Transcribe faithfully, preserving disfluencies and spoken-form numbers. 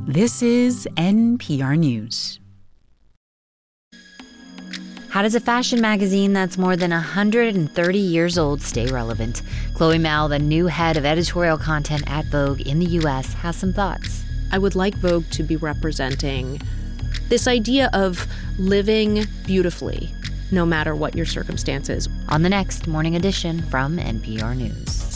This is N P R News. How does a fashion magazine that's more than one hundred thirty years old stay relevant? Chloe Mao, the new head of editorial content at Vogue in the U S, has some thoughts. I would like Vogue to be representing this idea of living beautifully, no matter what your circumstances. On the next Morning Edition from N P R News.